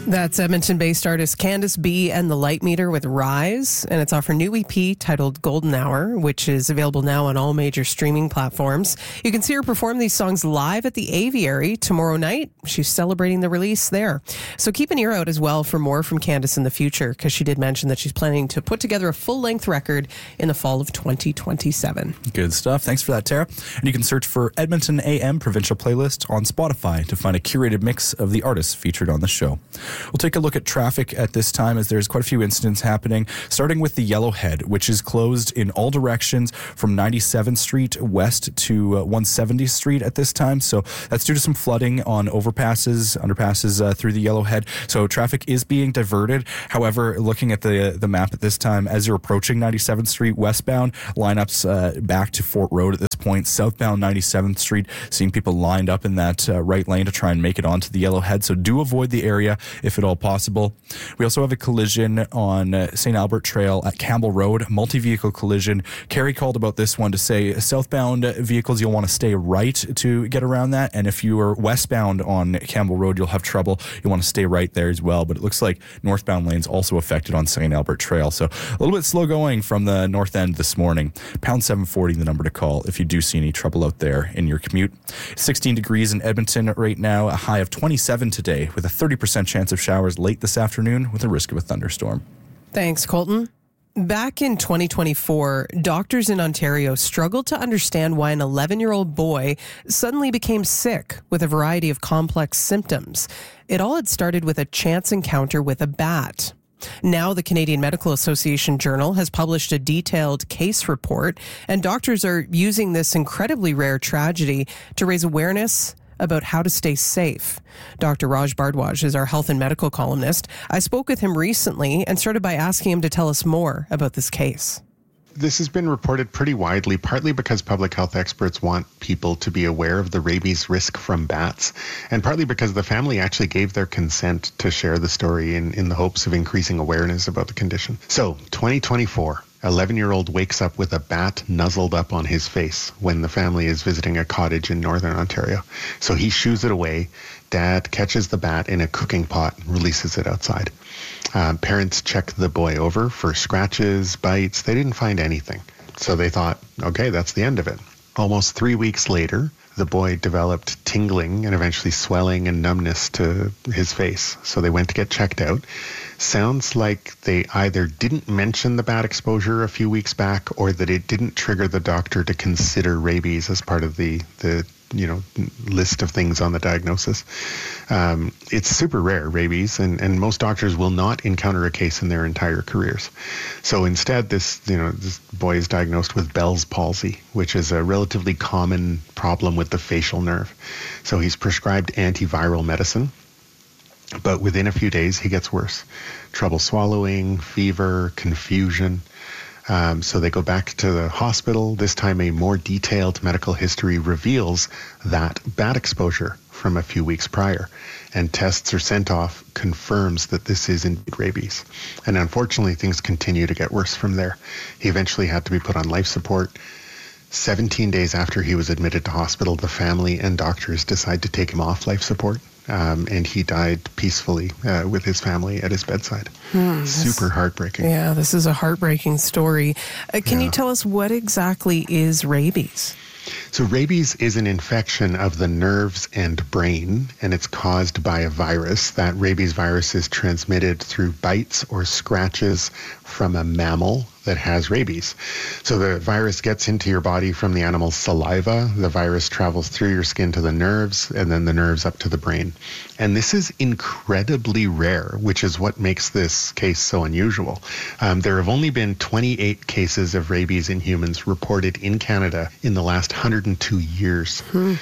That's Edmonton-based artist Candace B and the Light Meter with Rise, and it's off her new EP titled Golden Hour, which is available now on all major streaming platforms. You can see her perform these songs live at the Aviary tomorrow night. She's celebrating the release there. So keep an ear out as well for more from Candace in the future, because she did mention that she's planning to put together a full-length record in the fall of 2027. Good stuff. Thanks for that, Tara. And you can search for Edmonton AM Provincial Playlist on Spotify to find a curated mix of the artists featured on the show. We'll take a look at traffic at this time as there's quite a few incidents happening, starting with the Yellowhead, which is closed in all directions from 97th Street west to 170th Street at this time. So that's due to some flooding on underpasses through the Yellowhead. So traffic is being diverted. However, looking at the map at this time, as you're approaching 97th Street westbound, lineups back to Fort Road at this point. Southbound 97th Street, seeing people lined up in that right lane to try and make it onto the Yellowhead. So do avoid the area if at all possible. We also have a collision on St. Albert Trail at Campbell Road, multi-vehicle collision. Carrie called about this one to say southbound vehicles, you'll want to stay right to get around that. And if you are westbound on Campbell Road, you'll have trouble. You want to stay right there as well. But it looks like northbound lanes also affected on St. Albert Trail. So a little bit slow going from the north end this morning. Pound 740, the number to call if you do see any trouble out there in your commute. 16 degrees in Edmonton right now, a high of 27 today with a 30% chance of showers late this afternoon with a risk of a thunderstorm. Thanks, Colton. Back in 2024, doctors in Ontario struggled to understand why an 11-year-old boy suddenly became sick with a variety of complex symptoms. It all had started with a chance encounter with a bat. Now, the Canadian Medical Association Journal has published a detailed case report, and doctors are using this incredibly rare tragedy to raise awareness about how to stay safe. Dr. Raj Bhardwaj is our health and medical columnist. I spoke with him recently and started by asking him to tell us more about this case. This has been reported pretty widely, partly because public health experts want people to be aware of the rabies risk from bats, and partly because the family actually gave their consent to share the story in the hopes of increasing awareness about the condition. So, 2024. 11-year-old wakes up with a bat nuzzled up on his face when the family is visiting a cottage in northern Ontario. So he shoos it away. Dad catches the bat in a cooking pot and releases it outside. Parents check the boy over for scratches, bites. They didn't find anything. So they thought, okay, that's the end of it. Almost 3 weeks later, the boy developed tingling and eventually swelling and numbness to his face. So they went to get checked out. Sounds like they either didn't mention the bat exposure a few weeks back or that it didn't trigger the doctor to consider rabies as part of the list of things on the diagnosis. It's super rare, rabies, and most doctors will not encounter a case in their entire careers. So instead, this boy is diagnosed with Bell's palsy, which is a relatively common problem with the facial nerve. So he's prescribed antiviral medicine, but within a few days, he gets worse. Trouble swallowing, fever, confusion. So they go back to the hospital. This time a more detailed medical history reveals that bat exposure from a few weeks prior, and tests are sent off, confirms that this is indeed rabies. And unfortunately, things continue to get worse from there. He eventually had to be put on life support. 17 days after he was admitted to hospital, the family and doctors decide to take him off life support. And he died peacefully with his family at his bedside. Super heartbreaking. Yeah, this is a heartbreaking story. Can you tell us what exactly is rabies? So rabies is an infection of the nerves and brain, and it's caused by a virus. That rabies virus is transmitted through bites or scratches from a mammal that has rabies. So the virus gets into your body from the animal's saliva. The virus travels through your skin to the nerves, and then the nerves up to the brain. And this is incredibly rare, which is what makes this case so unusual. There have only been 28 cases of rabies in humans reported in Canada in the last 102 years.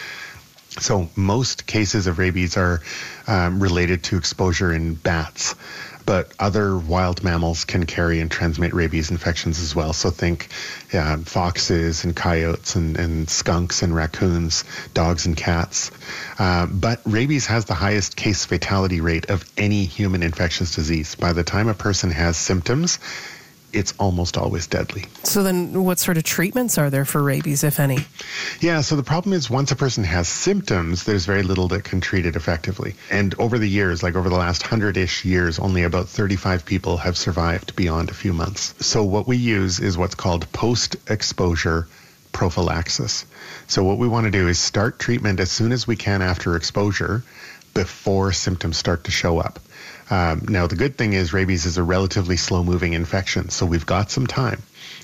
So most cases of rabies are related to exposure in bats, but other wild mammals can carry and transmit rabies infections as well. So think foxes and coyotes and skunks and raccoons, dogs and cats. But rabies has the highest case fatality rate of any human infectious disease. By the time a person has symptoms, it's almost always deadly. So then what sort of treatments are there for rabies, if any? Yeah, so the problem is once a person has symptoms, there's very little that can treat it effectively. And over the years, like over the last 100-ish years, only about 35 people have survived beyond a few months. So what we use is what's called post-exposure prophylaxis. So what we want to do is start treatment as soon as we can after exposure before symptoms start to show up. Now, the good thing is rabies is a relatively slow-moving infection, so we've got some time.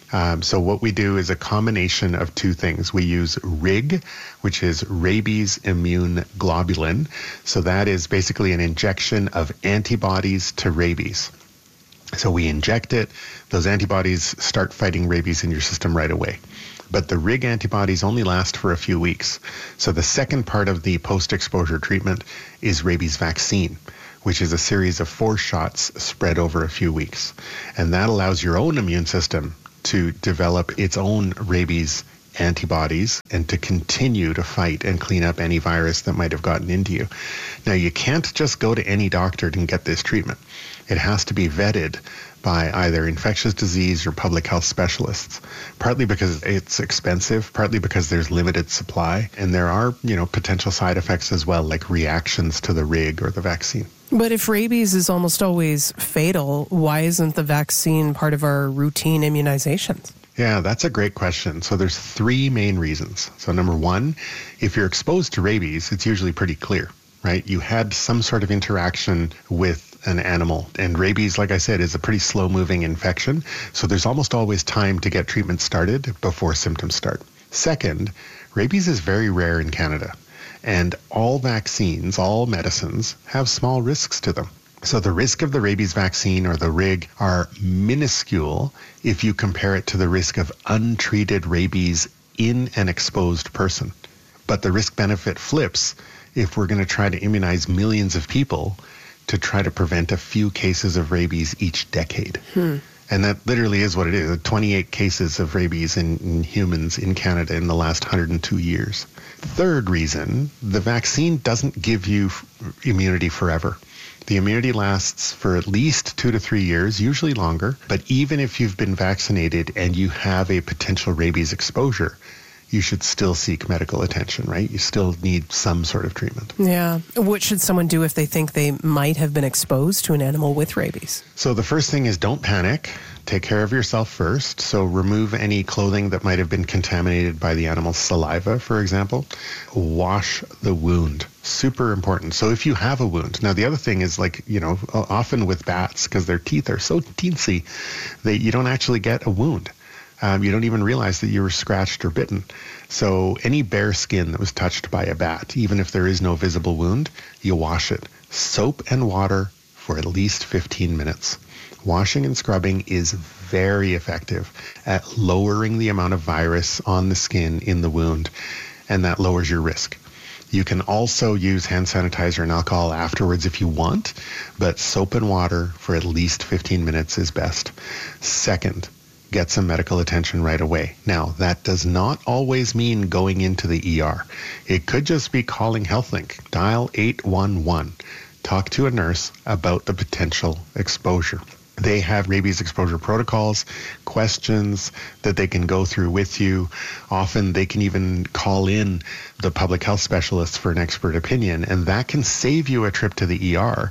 So what we do is a combination of two things. We use RIG, which is rabies immune globulin. So that is basically an injection of antibodies to rabies. So we inject it. Those antibodies start fighting rabies in your system right away. But the RIG antibodies only last for a few weeks. So the second part of the post-exposure treatment is rabies vaccine, which is a series of 4 shots spread over a few weeks. And that allows your own immune system to develop its own rabies antibodies and to continue to fight and clean up any virus that might have gotten into you. Now, you can't just go to any doctor and get this treatment. It has to be vetted by either infectious disease or public health specialists, partly because it's expensive, partly because there's limited supply, and there are, potential side effects as well, like reactions to the RIG or the vaccine. But if rabies is almost always fatal, why isn't the vaccine part of our routine immunizations? Yeah, that's a great question. So there's 3 main reasons. So number 1, if you're exposed to rabies, it's usually pretty clear, right? You had some sort of interaction with an animal. And rabies, like I said, is a pretty slow-moving infection. So there's almost always time to get treatment started before symptoms start. Second, rabies is very rare in Canada. And all vaccines, all medicines, have small risks to them. So the risk of the rabies vaccine or the RIG are minuscule if you compare it to the risk of untreated rabies in an exposed person. But the risk-benefit flips if we're going to try to immunize millions of people to try to prevent a few cases of rabies each decade. And that literally is what it is, 28 cases of rabies in humans in Canada in the last 102 years. Third reason, the vaccine doesn't give you immunity forever. The immunity lasts for at least 2 to 3 years, usually longer. But even if you've been vaccinated and you have a potential rabies exposure, you should still seek medical attention, right? You still need some sort of treatment. Yeah. What should someone do if they think they might have been exposed to an animal with rabies? So the first thing is don't panic. Take care of yourself first. So remove any clothing that might have been contaminated by the animal's saliva, for example. Wash the wound. Super important. So if you have a wound. Now, the other thing is often with bats, because their teeth are so teensy, you don't actually get a wound. You don't even realize that you were scratched or bitten. So any bare skin that was touched by a bat, even if there is no visible wound, you wash it. Soap and water for at least 15 minutes. Washing and scrubbing is very effective at lowering the amount of virus on the skin in the wound, and that lowers your risk. You can also use hand sanitizer and alcohol afterwards if you want, but soap and water for at least 15 minutes is best. Second, get some medical attention right away. Now, that does not always mean going into the ER. It could just be calling HealthLink. Dial 811. Talk to a nurse about the potential exposure. They have rabies exposure protocols, questions that they can go through with you. Often they can even call in the public health specialists for an expert opinion, and that can save you a trip to the ER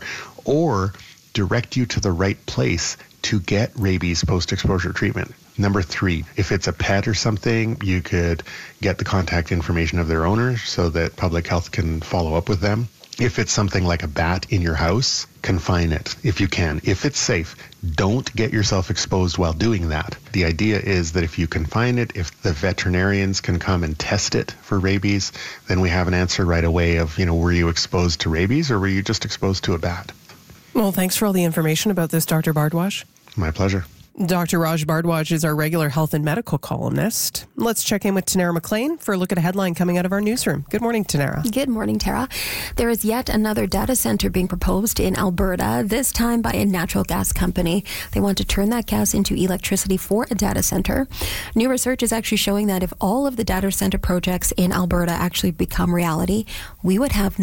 or direct you to the right place to get rabies post-exposure treatment. Number 3, if it's a pet or something, you could get the contact information of their owner so that public health can follow up with them. If it's something like a bat in your house, confine it if you can. If it's safe, don't get yourself exposed while doing that. The idea is that if you confine it, if the veterinarians can come and test it for rabies, then we have an answer right away of, were you exposed to rabies or were you just exposed to a bat? Well, thanks for all the information about this, Dr. Bhardwaj. My pleasure. Dr. Raj Bhardwaj is our regular health and medical columnist. Let's check in with Tanara McLean for a look at a headline coming out of our newsroom. Good morning, Tanara. Good morning, Tara. There is yet another data center being proposed in Alberta, this time by a natural gas company. They want to turn that gas into electricity for a data center. New research is actually showing that if all of the data center projects in Alberta actually become reality, we would have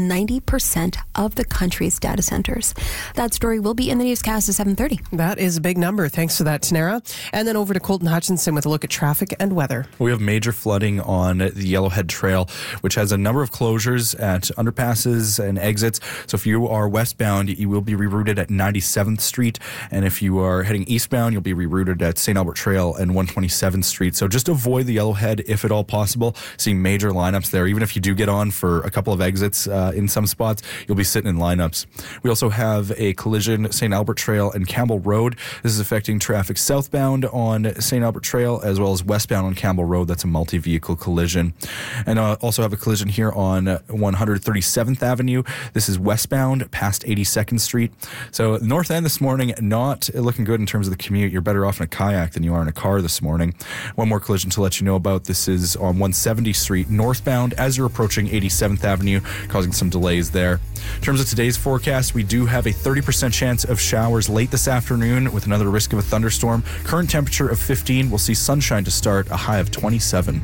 90% of the country's data centers. That story will be in the newscast at 7:30. That is a big number. Thanks for that, Tanera. And then over to Colton Hutchinson with a look at traffic and weather. We have major flooding on the Yellowhead Trail, which has a number of closures at underpasses and exits. So if you are westbound, you will be rerouted at 97th Street. And if you are heading eastbound, you'll be rerouted at St. Albert Trail and 127th Street. So just avoid the Yellowhead if at all possible. Seeing major lineups there. Even if you do get on for a couple of exits in some spots, you'll be sitting in lineups. We also have a collision St. Albert Trail and Campbell Road. This is affecting traffic southbound on St. Albert Trail as well as westbound on Campbell Road. That's a multi-vehicle collision. And also have a collision here on 137th Avenue. This is westbound past 82nd Street. So north end this morning, not looking good in terms of the commute. You're better off in a kayak than you are in a car this morning. One more collision to let you know about. This is on 170th Street northbound as you're approaching 87th Avenue, causing some delays there. In terms of today's forecast, we do have a 30% chance of showers late this afternoon with another risk of a thunderstorm. Current temperature of 15. We'll see sunshine to start, a high of 27.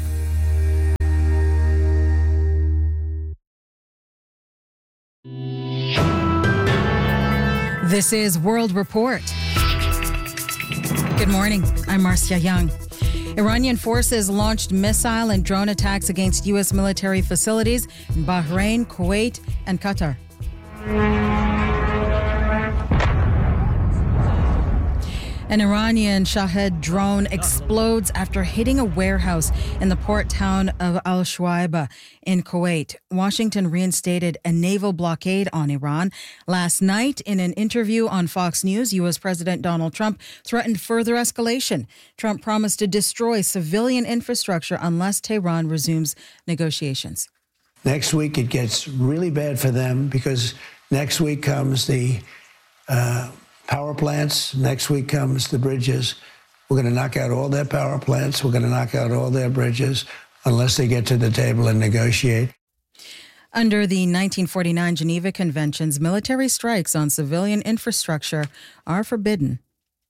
This is World Report. Good morning. I'm Marcia Young. Iranian forces launched missile and drone attacks against U.S. military facilities in Bahrain, Kuwait, and Qatar. An Iranian Shahed drone explodes after hitting a warehouse in the port town of Al Shuaiba in Kuwait. Washington reinstated a naval blockade on Iran. Last night, in an interview on Fox News, U.S. President Donald Trump threatened further escalation. Trump promised to destroy civilian infrastructure unless Tehran resumes negotiations. Next week, it gets really bad for them because next week comes the power plants. Next week comes the bridges. We're going to knock out all their power plants. We're going to knock out all their bridges unless they get to the table and negotiate. Under the 1949 Geneva Conventions, military strikes on civilian infrastructure are forbidden.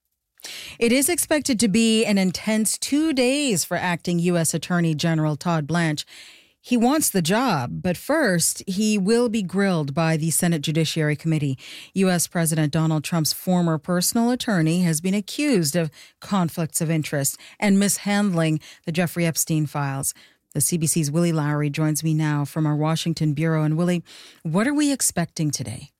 It is expected to be an intense 2 days for acting U.S. Attorney General Todd Blanche. He wants the job, but first, he will be grilled by the Senate Judiciary Committee. U.S. President Donald Trump's former personal attorney has been accused of conflicts of interest and mishandling the Jeffrey Epstein files. The CBC's Willie Lowry joins me now from our Washington bureau. And Willie, what are we expecting today?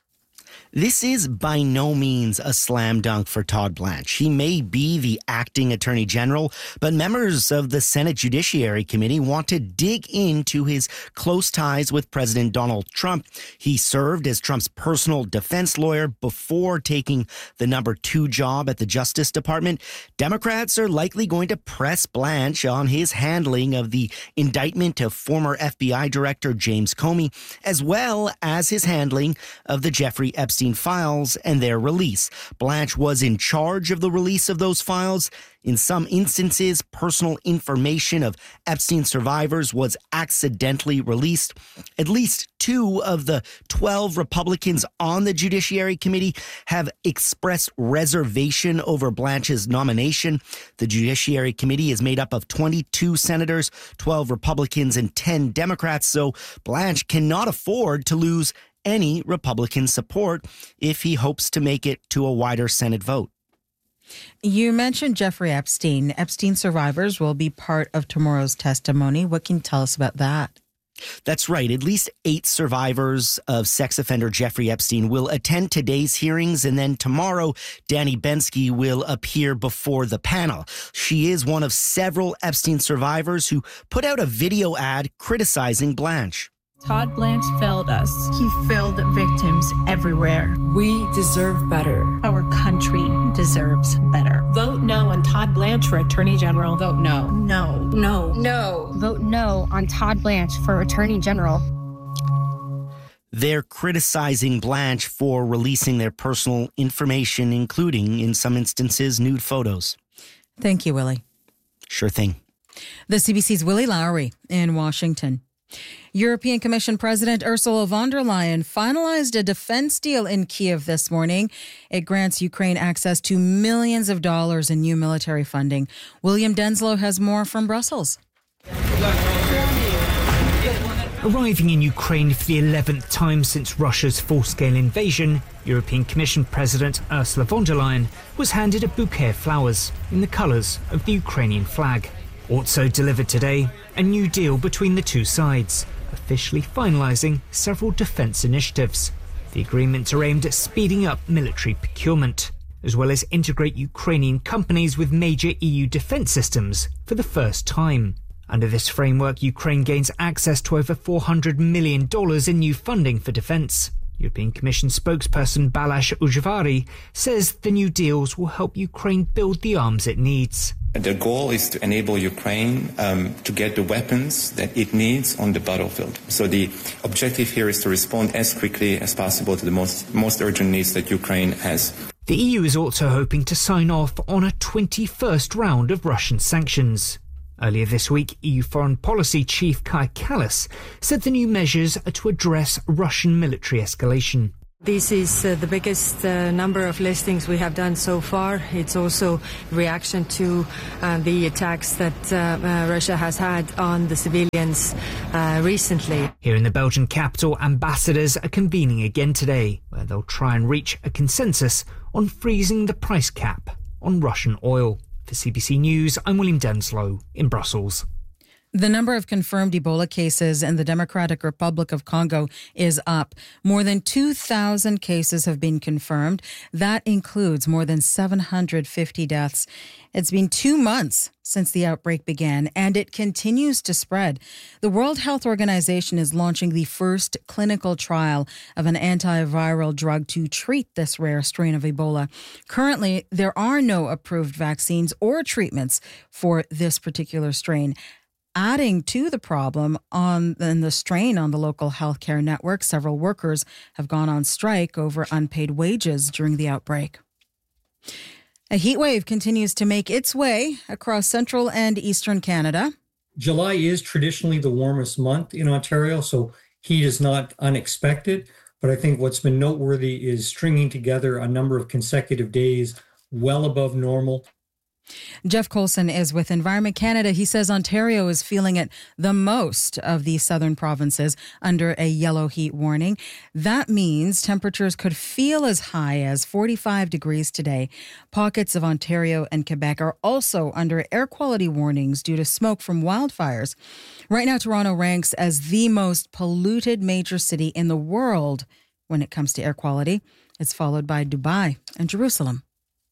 This is by no means a slam dunk for Todd Blanche. He may be the acting attorney general, but members of the Senate Judiciary Committee want to dig into his close ties with President Donald Trump. He served as Trump's personal defense lawyer before taking the number 2 job at the Justice Department. Democrats are likely going to press Blanche on his handling of the indictment of former FBI Director James Comey, as well as his handling of the Jeffrey Epstein files and their release. Blanche was in charge of the release of those files. In some instances, personal information of Epstein survivors was accidentally released. At least 2 of the 12 Republicans on the Judiciary Committee have expressed reservation over Blanche's nomination. The Judiciary Committee is made up of 22 senators, 12 Republicans, and 10 Democrats, so Blanche cannot afford to lose any Republican support if he hopes to make it to a wider Senate vote. You mentioned Jeffrey Epstein. Epstein survivors will be part of tomorrow's testimony. What can you tell us about that? That's right. At least 8 survivors of sex offender Jeffrey Epstein will attend today's hearings, and then tomorrow, Danny Bensky will appear before the panel. She is one of several Epstein survivors who put out a video ad criticizing Blanche. Todd Blanche failed us. He failed victims everywhere. We deserve better. Our country deserves better. Vote no on Todd Blanche for Attorney General. Vote no. No. No. No. Vote no on Todd Blanche for Attorney General. They're criticizing Blanche for releasing their personal information, including, in some instances, nude photos. Thank you, Willie. Sure thing. The CBC's Willie Lowry in Washington. European Commission President Ursula von der Leyen finalized a defense deal in Kyiv this morning. It grants Ukraine access to millions of dollars in new military funding. William Denslow has more from Brussels. Arriving in Ukraine for the 11th time since Russia's full-scale invasion, European Commission President Ursula von der Leyen was handed a bouquet of flowers in the colours of the Ukrainian flag. Also delivered today, a new deal between the two sides, officially finalising several defence initiatives. The agreements are aimed at speeding up military procurement, as well as integrate Ukrainian companies with major EU defence systems for the first time. Under this framework, Ukraine gains access to over $400 million in new funding for defence. European Commission spokesperson Balázs Ujvari says the new deals will help Ukraine build the arms it needs. The goal is to enable Ukraine to get the weapons that it needs on the battlefield. So the objective here is to respond as quickly as possible to the most urgent needs that Ukraine has. The EU is also hoping to sign off on a 21st round of Russian sanctions. Earlier this week, EU Foreign Policy Chief Kai Kallas said the new measures are to address Russian military escalation. This is the biggest number of listings we have done so far. It's also reaction to the attacks that Russia has had on the civilians recently. Here in the Belgian capital, ambassadors are convening again today, where they'll try and reach a consensus on freezing the price cap on Russian oil. For CBC News, I'm William Denslow in Brussels. The number of confirmed Ebola cases in the Democratic Republic of Congo is up. More than 2,000 cases have been confirmed. That includes more than 750 deaths. It's been 2 months since the outbreak began, and it continues to spread. The World Health Organization is launching the first clinical trial of an antiviral drug to treat this rare strain of Ebola. Currently, there are no approved vaccines or treatments for this particular strain. Adding to the problem and the strain on the local healthcare network, several workers have gone on strike over unpaid wages during the outbreak. A heat wave continues to make its way across central and eastern Canada. July is traditionally the warmest month in Ontario, so heat is not unexpected. But I think what's been noteworthy is stringing together a number of consecutive days well above normal. Jeff Coulson is with Environment Canada. He says Ontario is feeling it the most of the southern provinces under a yellow heat warning. That means temperatures could feel as high as 45 degrees today. Pockets of Ontario and Quebec are also under air quality warnings due to smoke from wildfires. Right now, Toronto ranks as the most polluted major city in the world when it comes to air quality. It's followed by Dubai and Jerusalem.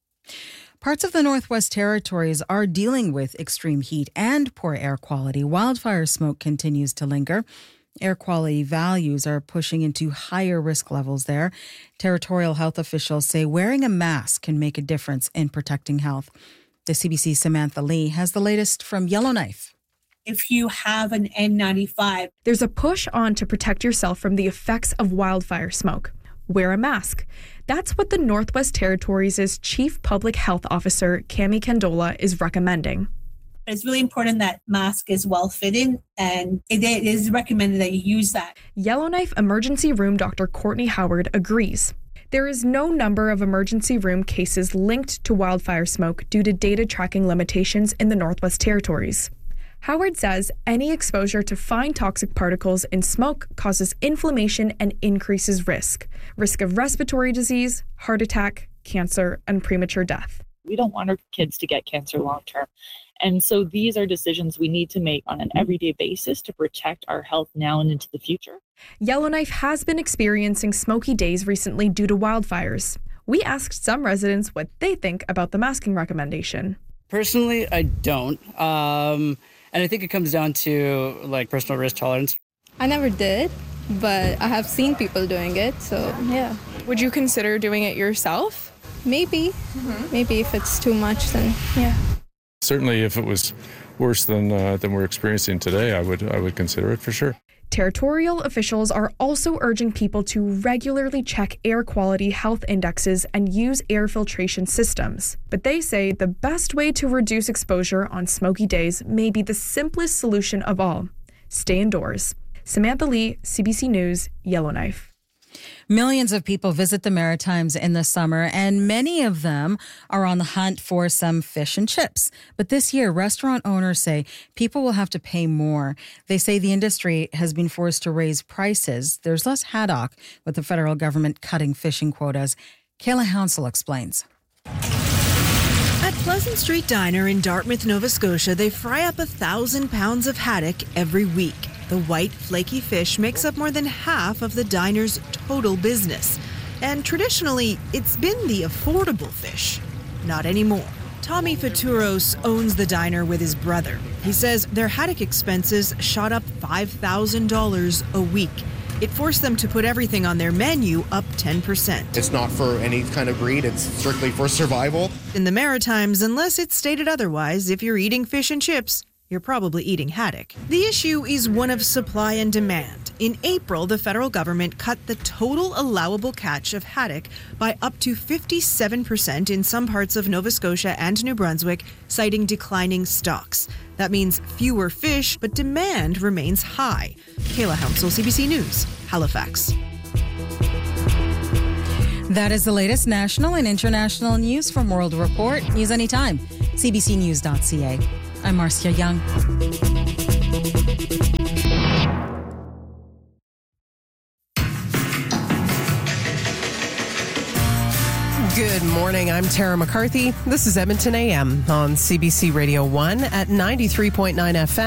Parts of the Northwest Territories are dealing with extreme heat and poor air quality. Wildfire smoke continues to linger. Air quality values are pushing into higher risk levels there. Territorial health officials say wearing a mask can make a difference in protecting health. The CBC's Samantha Lee has the latest from Yellowknife. If you have an N95, there's a push on to protect yourself from the effects of wildfire smoke. Wear a mask. That's what the Northwest Territories' Chief Public Health Officer, Cami Candola, is recommending. It's really important that mask is well-fitting, and it is recommended that you use that. Yellowknife Emergency Room Dr. Courtney Howard agrees. There is no number of emergency room cases linked to wildfire smoke due to data tracking limitations in the Northwest Territories. Howard says any exposure to fine toxic particles in smoke causes inflammation and increases risk of respiratory disease, heart attack, cancer, and premature death. We don't want our kids to get cancer long term. And so these are decisions we need to make on an everyday basis to protect our health now and into the future. Yellowknife has been experiencing smoky days recently due to wildfires. We asked some residents what they think about the masking recommendation. Personally, I don't. And I think it comes down to personal risk tolerance. I never did, but I have seen people doing it, so yeah. Would you consider doing it yourself? Maybe. Maybe if it's too much, then yeah. Certainly if it was worse than we're experiencing today, I would consider it for sure. Territorial officials are also urging people to regularly check air quality health indexes and use air filtration systems. But they say the best way to reduce exposure on smoky days may be the simplest solution of all: stay indoors. Samantha Lee, CBC News, Yellowknife. Millions of people visit the Maritimes in the summer, and many of them are on the hunt for some fish and chips. But this year, restaurant owners say people will have to pay more. They say the industry has been forced to raise prices. There's less haddock with the federal government cutting fishing quotas. Kayla Hounsell explains. At Pleasant Street Diner in Dartmouth, Nova Scotia, they fry up 1,000 pounds of haddock every week. The white, flaky fish makes up more than half of the diner's total business. And traditionally, it's been the affordable fish. Not anymore. Tommy Faturos owns the diner with his brother. He says their haddock expenses shot up $5,000 a week. It forced them to put everything on their menu up 10%. It's not for any kind of greed, it's strictly for survival. In the Maritimes, unless it's stated otherwise, if you're eating fish and chips, you're probably eating haddock. The issue is one of supply and demand. In April, the federal government cut the total allowable catch of haddock by up to 57% in some parts of Nova Scotia and New Brunswick, citing declining stocks. That means fewer fish, but demand remains high. Kayla Hounsell, CBC News, Halifax. That is the latest national and international news from World Report. News anytime. CBCnews.ca. I'm Marcia Young. Good morning. I'm Tara McCarthy. This is Edmonton AM on CBC Radio 1 at 93.9 FM.